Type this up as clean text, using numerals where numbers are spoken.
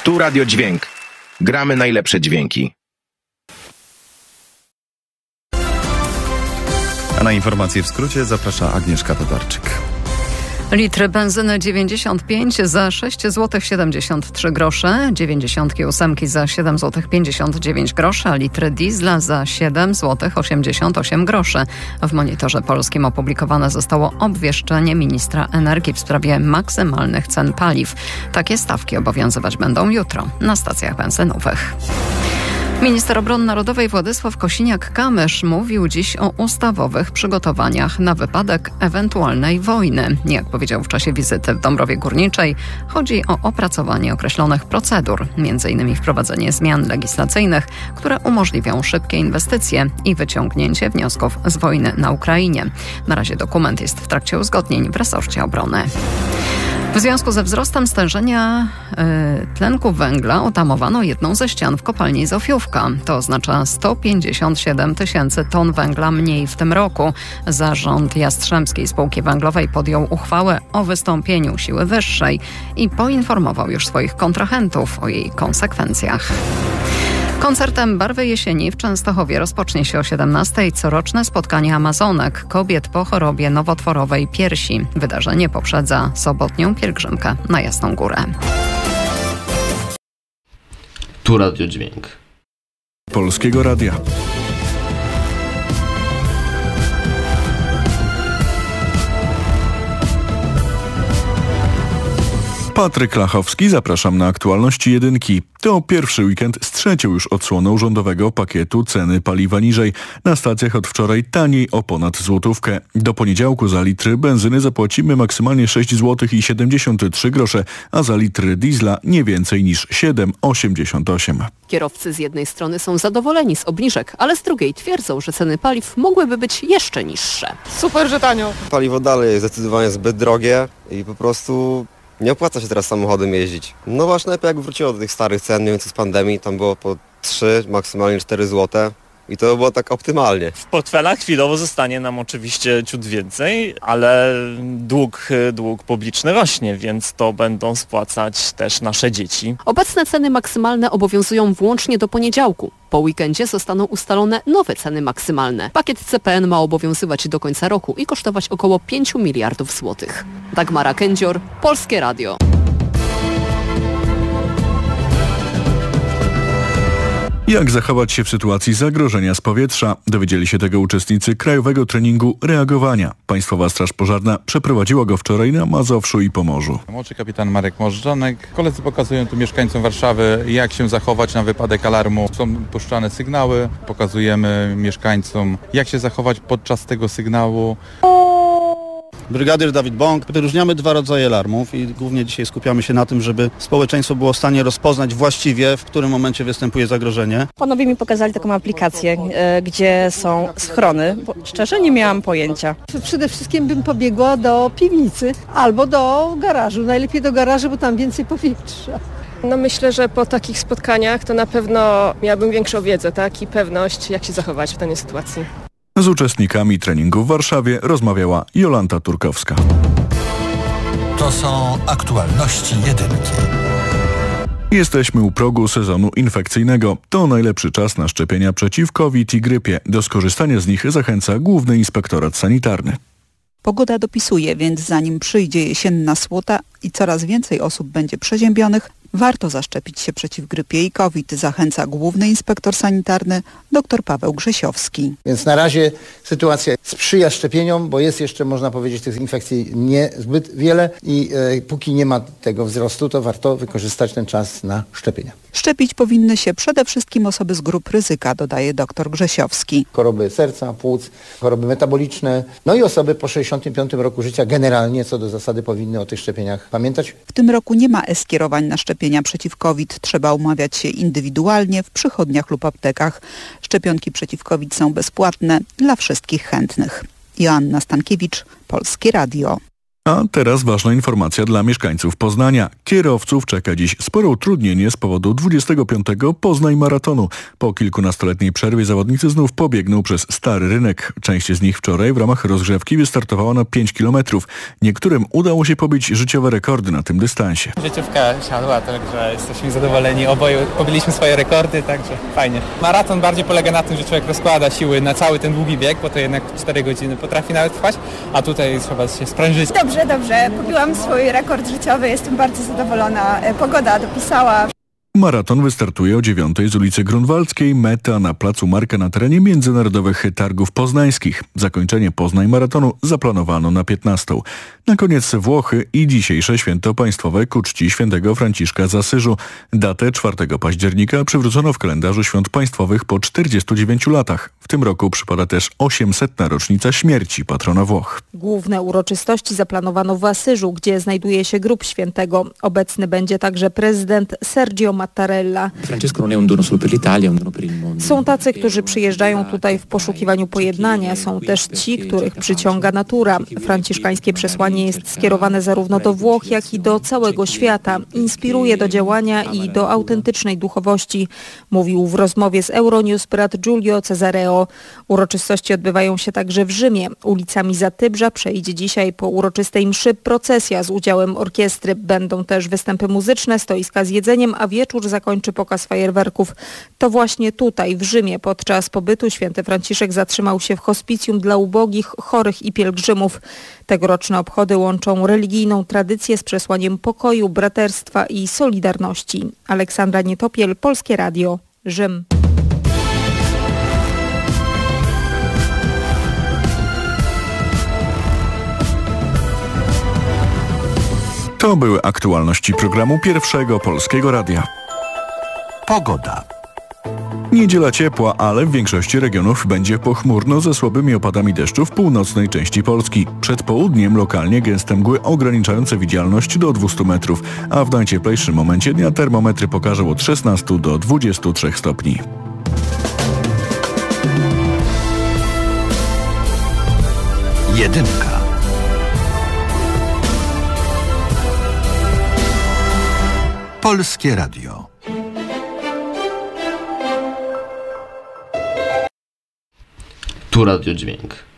Tu Radio Dźwięk. Gramy najlepsze dźwięki. A na informacje w skrócie zaprasza Agnieszka Tatarczyk. Litr benzyny 95 za 6 zł 73 grosze, 98 za 7 zł 59 groszy, a litr diesla za 7 zł 88 groszy. W Monitorze Polskim opublikowane zostało obwieszczenie ministra energii w sprawie maksymalnych cen paliw. Takie stawki obowiązywać będą jutro na stacjach benzynowych. Minister Obrony Narodowej Władysław Kosiniak-Kamysz mówił dziś o ustawowych przygotowaniach na wypadek ewentualnej wojny. Jak powiedział w czasie wizyty w Dąbrowie Górniczej, chodzi o opracowanie określonych procedur, m.in. wprowadzenie zmian legislacyjnych, które umożliwią szybkie inwestycje i wyciągnięcie wniosków z wojny na Ukrainie. Na razie dokument jest w trakcie uzgodnień w resorcie obrony. W związku ze wzrostem stężenia tlenku węgla utamowano jedną ze ścian w kopalni Zofiówka. To oznacza 157 tysięcy ton węgla mniej w tym roku. Zarząd Jastrzębskiej Spółki Węglowej podjął uchwałę o wystąpieniu siły wyższej i poinformował już swoich kontrahentów o jej konsekwencjach. Koncertem Barwy Jesieni w Częstochowie rozpocznie się o 17:00 coroczne spotkanie Amazonek, kobiet po chorobie nowotworowej piersi. Wydarzenie poprzedza sobotnią pielgrzymkę na Jasną Górę. Tu Radio Dźwięk Polskiego Radia. Patryk Lachowski, zapraszam na aktualności jedynki. To pierwszy weekend z trzecią już odsłoną rządowego pakietu ceny paliwa niżej. Na stacjach od wczoraj taniej o ponad złotówkę. Do poniedziałku za litr benzyny zapłacimy maksymalnie 6 zł i 73 grosze, a za litr diesla nie więcej niż 7,88. Kierowcy z jednej strony są zadowoleni z obniżek, ale z drugiej twierdzą, że ceny paliw mogłyby być jeszcze niższe. Super, że tanio. Paliwo dalej jest zdecydowanie zbyt drogie i po prostu nie opłaca się teraz samochodem jeździć. No właśnie, lepiej jak wróciło do tych starych cen, mniej więcej z pandemii, tam było po 3, maksymalnie 4 zł. I to było tak optymalnie. W portfelach chwilowo zostanie nam oczywiście ciut więcej, ale dług publiczny rośnie, więc to będą spłacać też nasze dzieci. Obecne ceny maksymalne obowiązują włącznie do poniedziałku. Po weekendzie zostaną ustalone nowe ceny maksymalne. Pakiet CPN ma obowiązywać do końca roku i kosztować około 5 miliardów złotych. Dagmara Kędzior, Polskie Radio. Jak zachować się w sytuacji zagrożenia z powietrza? Dowiedzieli się tego uczestnicy Krajowego Treningu Reagowania. Państwowa Straż Pożarna przeprowadziła go wczoraj na Mazowszu i Pomorzu. Młodszy kapitan Marek Możdżonek. Koledzy pokazują tu mieszkańcom Warszawy, jak się zachować na wypadek alarmu. Są puszczane sygnały, pokazujemy mieszkańcom, jak się zachować podczas tego sygnału. Brygadyr Dawid Bąk. Wyróżniamy 2 rodzaje alarmów i głównie dzisiaj skupiamy się na tym, żeby społeczeństwo było w stanie rozpoznać właściwie, w którym momencie występuje zagrożenie. Panowie mi pokazali taką aplikację, gdzie są schrony. Szczerze nie miałam pojęcia. Przede wszystkim bym pobiegła do piwnicy albo do garażu. Najlepiej do garażu, bo tam więcej powietrza. No myślę, że po takich spotkaniach to na pewno miałabym większą wiedzę, tak? I pewność, jak się zachować w danej sytuacji. Z uczestnikami treningu w Warszawie rozmawiała Jolanta Turkowska. To są aktualności jedynki. Jesteśmy u progu sezonu infekcyjnego. To najlepszy czas na szczepienia przeciw COVID i grypie. Do skorzystania z nich zachęca Główny Inspektorat Sanitarny. Pogoda dopisuje, więc zanim przyjdzie jesienna słota i coraz więcej osób będzie przeziębionych, warto zaszczepić się przeciw grypie i COVID, zachęca Główny Inspektor Sanitarny dr Paweł Grzesiowski. Więc na razie sytuacja sprzyja szczepieniom, bo jest jeszcze, można powiedzieć, tych infekcji niezbyt wiele i póki nie ma tego wzrostu, to warto wykorzystać ten czas na szczepienia. Szczepić powinny się przede wszystkim osoby z grup ryzyka, dodaje dr Grzesiowski. Choroby serca, płuc, choroby metaboliczne, no i osoby po 65 roku życia generalnie co do zasady powinny o tych szczepieniach pamiętać. W tym roku nie ma e-skierowań na szczepienia przeciw COVID. Trzeba umawiać się indywidualnie w przychodniach lub aptekach. Szczepionki przeciw COVID są bezpłatne dla wszystkich chętnych. Joanna Stankiewicz, Polskie Radio. A teraz ważna informacja dla mieszkańców Poznania. Kierowców czeka dziś spore utrudnienie z powodu 25. Poznań Maratonu. Po kilkunastoletniej przerwie zawodnicy znów pobiegną przez Stary Rynek. Część z nich wczoraj w ramach rozgrzewki wystartowała na 5 km. Niektórym udało się pobić życiowe rekordy na tym dystansie. Życiówka siadła, także jesteśmy zadowoleni. Oboje pobiliśmy swoje rekordy, także fajnie. Maraton bardziej polega na tym, że człowiek rozkłada siły na cały ten długi bieg, bo to jednak 4 godziny potrafi nawet trwać, a tutaj trzeba się sprężyć. Dobrze. Pobiłam swój rekord życiowy, jestem bardzo zadowolona. Pogoda dopisała. Maraton wystartuje o 9:00 z ulicy Grunwaldzkiej, meta na placu Marka na terenie Międzynarodowych Targów Poznańskich. Zakończenie Poznań Maratonu zaplanowano na 15:00. Na koniec Włochy i dzisiejsze święto państwowe ku czci świętego Franciszka z Asyżu. Datę 4 października przywrócono w kalendarzu świąt państwowych po 49 latach. W tym roku przypada też 800. rocznica śmierci patrona Włoch. Główne uroczystości zaplanowano w Asyżu, gdzie znajduje się grób świętego. Obecny będzie także prezydent Sergio Mattarella. Są tacy, którzy przyjeżdżają tutaj w poszukiwaniu pojednania. Są też ci, których przyciąga natura. Franciszkańskie przesłanie jest skierowane zarówno do Włoch, jak i do całego świata. Inspiruje do działania i do autentycznej duchowości, mówił w rozmowie z Euronews brat Giulio Cesareo. Uroczystości odbywają się także w Rzymie. Ulicami Zatybrza przejdzie dzisiaj po uroczystej mszy procesja z udziałem orkiestry. Będą też występy muzyczne, stoiska z jedzeniem, a wieczór zakończy pokaz fajerwerków. To właśnie tutaj, w Rzymie, podczas pobytu święty Franciszek zatrzymał się w hospicjum dla ubogich, chorych i pielgrzymów. Tegoroczne obchody łączą religijną tradycję z przesłaniem pokoju, braterstwa i solidarności. Aleksandra Nietopiel, Polskie Radio, Rzym. To były aktualności programu Pierwszego Polskiego Radia. Pogoda. Niedziela ciepła, ale w większości regionów będzie pochmurno ze słabymi opadami deszczu w północnej części Polski. Przed południem lokalnie gęste mgły ograniczające widzialność do 200 metrów, a w najcieplejszym momencie dnia termometry pokażą od 16 do 23 stopni. Jedynka. Polskie Radio. Tu Radio Dźwięk.